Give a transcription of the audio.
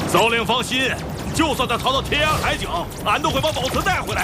首领放心，就算他逃到天涯海角，俺都会把宝瓷带回来。